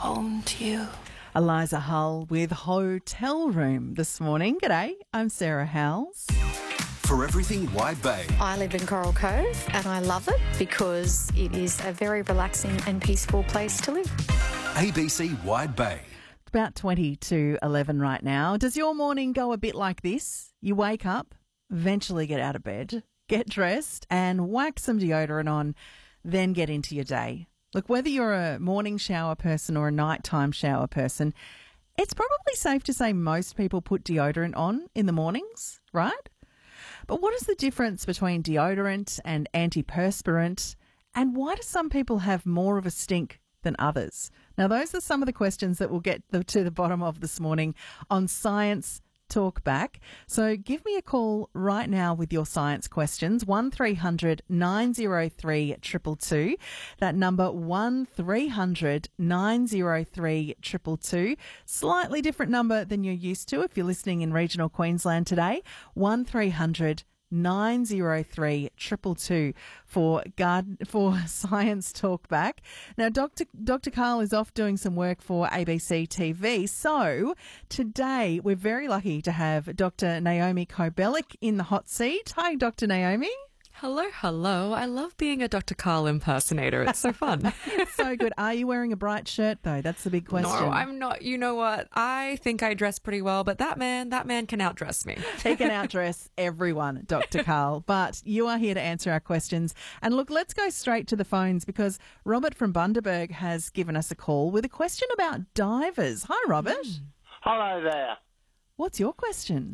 home to you. Eliza Hull with Hotel Room this morning. G'day, I'm Sarah Howells. For everything Wide Bay. I live in Coral Cove and I love it because it is a very relaxing and peaceful place to live. ABC Wide Bay. About 20 to 11 right now. Does your morning go a bit like this? You wake up, eventually get out of bed, get dressed and whack some deodorant on, then get into your day. Look, whether you're a morning shower person or a nighttime shower person, it's probably safe to say most people put deodorant on in the mornings, right? But what is the difference between deodorant and antiperspirant? And why do some people have more of a stink than others? Now, those are some of the questions that we'll get to the bottom of this morning on Science Talk Back. So give me a call right now with your science questions, 1300 903 222. That number 1300 903 222. Slightly different number than you're used to if you're listening in regional Queensland today. 1300 903 222 for Science Talk Back. Now, Dr. Karl is off doing some work for ABC TV. So today we're very lucky to have Dr. Naomi Kobelik in the hot seat. Hi, Dr. Naomi. Hello. I love being a Dr. Karl impersonator. It's so fun. So good. Are you wearing a bright shirt, though? That's the big question. No, I'm not. You know what? I think I dress pretty well, but that man can outdress me. He can outdress everyone, Dr. Karl. But you are here to answer our questions. And look, let's go straight to the phones because Robert from Bundaberg has given us a call with a question about divers. Hi, Robert. Hello there. What's your question?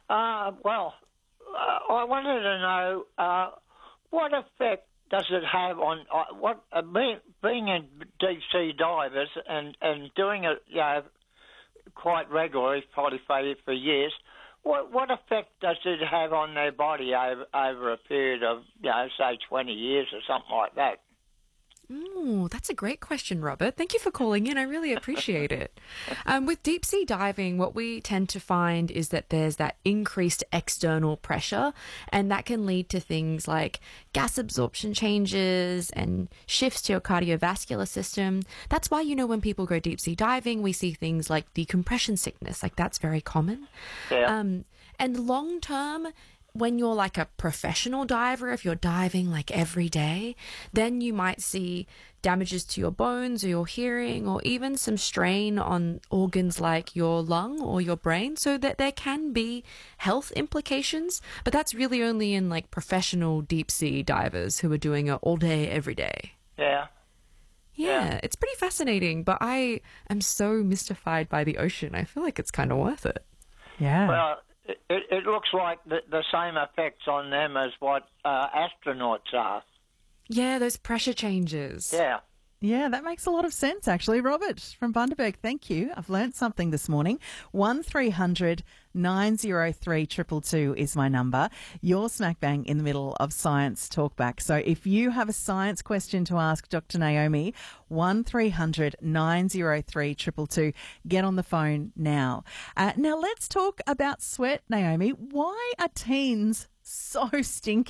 I wanted to know what effect does it have on being in deep sea divers and doing it, quite regularly, probably for years. What effect does it have on their body over a period of, say 20 years or something like that? Ooh, that's a great question, Robert. Thank you for calling in. I really appreciate it. With deep sea diving, what we tend to find is that there's that increased external pressure, and that can lead to things like gas absorption changes and shifts to your cardiovascular system. That's why, when people go deep sea diving, we see things like decompression sickness. Like, that's very common. Yeah. And long term, when you're like a professional diver, if you're diving like every day, then you might see damages to your bones or your hearing or even some strain on organs like your lung or your brain, so that there can be health implications. But that's really only in like professional deep sea divers who are doing it all day, every day. Yeah, it's pretty fascinating, but I am so mystified by the ocean. I feel like it's kind of worth it. Yeah. Well, it looks like the same effects on them as what astronauts are. Yeah, those pressure changes. Yeah. Yeah, that makes a lot of sense, actually. Robert from Bundaberg, thank you. I've learnt something this morning. 1300 903 222 is my number. You're smack bang in the middle of Science Talkback. So if you have a science question to ask Dr. Naomi, 1300 903 222. Get on the phone now. Now let's talk about sweat, Naomi. Why are teens so stinky?